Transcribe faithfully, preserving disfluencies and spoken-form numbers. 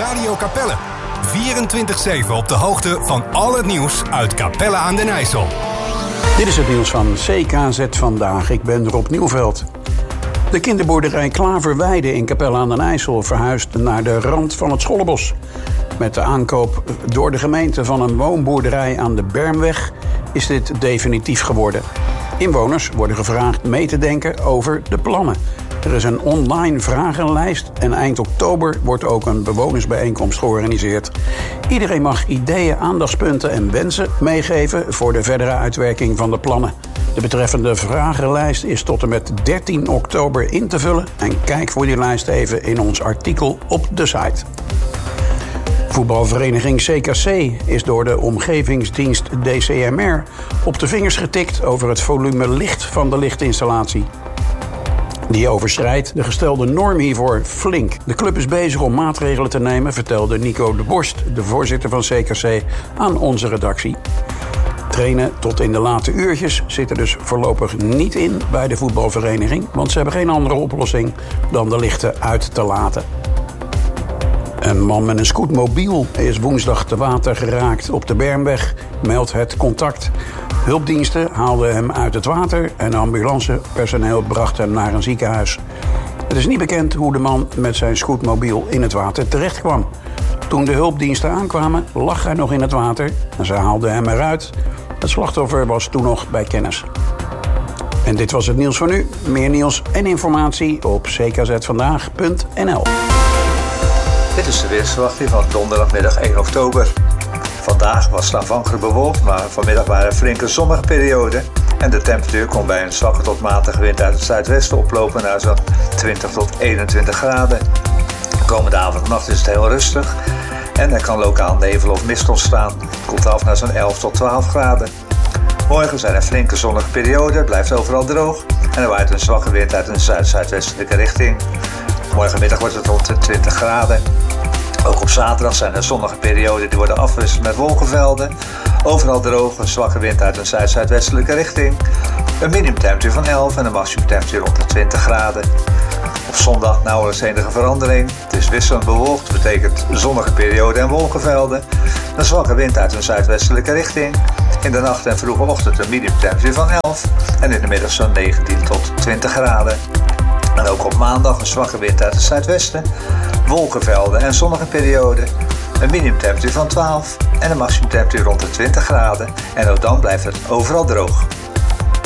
Radio Capelle. vierentwintig zeven op de hoogte van al het nieuws uit Capelle aan den IJssel. Dit is het nieuws van C K Z Vandaag. Ik ben Rob Nieuwveld. De kinderboerderij Klaverweide in Capelle aan den IJssel verhuist naar de rand van het Schollebos. Met de aankoop door de gemeente van een woonboerderij aan de Bermweg is dit definitief geworden. Inwoners worden gevraagd mee te denken over de plannen. Er is een online vragenlijst en eind oktober wordt ook een bewonersbijeenkomst georganiseerd. Iedereen mag ideeën, aandachtspunten en wensen meegeven voor de verdere uitwerking van de plannen. De betreffende vragenlijst is tot en met dertien oktober in te vullen en kijk voor die lijst even in ons artikel op de site. Voetbalvereniging C K C is door de omgevingsdienst D C M R op de vingers getikt over het volume licht van de lichtinstallatie. Die overschrijdt de gestelde norm hiervoor flink. De club is bezig om maatregelen te nemen, vertelde Nico de Borst, de voorzitter van C K C, aan onze redactie. Trainen tot in de late uurtjes zit er dus voorlopig niet in bij de voetbalvereniging, want ze hebben geen andere oplossing dan de lichten uit te laten. Een man met een scootmobiel is woensdag te water geraakt op de Bermweg, meldt het Contact. Hulpdiensten haalden hem uit het water en ambulancepersoneel bracht hem naar een ziekenhuis. Het is niet bekend hoe de man met zijn scootmobiel in het water terecht kwam. Toen de hulpdiensten aankwamen, lag hij nog in het water en ze haalden hem eruit. Het slachtoffer was toen nog bij kennis. En dit was het nieuws voor nu. Meer nieuws en informatie op c k z vandaag punt n l. Dit is de weersverwachting van donderdagmiddag één oktober. Vandaag was het aanvankelijk bewolkt, maar vanmiddag waren er flinke zonnige perioden. En de temperatuur kon bij een zwakke tot matige wind uit het zuidwesten oplopen naar zo'n twintig tot eenentwintig graden. Komende avond en nacht is het heel rustig. En er kan lokaal nevel of mist ontstaan. Het koelt af naar zo'n elf tot twaalf graden. Morgen zijn er flinke zonnige perioden, het blijft overal droog. En er waait een zwakke wind uit een zuid-zuidwestelijke richting. Morgenmiddag wordt het rond de twintig graden. Ook op zaterdag zijn er zonnige perioden die worden afgewisseld met wolkenvelden. Overal droog, een zwakke wind uit een zuid-zuidwestelijke richting. Een minimumtemperatuur van elf en een maximumtemperatuur rond de twintig graden. Op zondag nauwelijks enige verandering. Het is wisselend bewolkt, betekent zonnige perioden en wolkenvelden. Een zwakke wind uit een zuidwestelijke richting. In de nacht en vroege ochtend een minimumtemperatuur van elf en in de middag zo'n negentien tot twintig graden. En ook op maandag een zwakke wind uit het zuidwesten, wolkenvelden en zonnige perioden. Een minimumtemperatuur van twaalf en een maximumtemperatuur rond de twintig graden. En ook dan blijft het overal droog.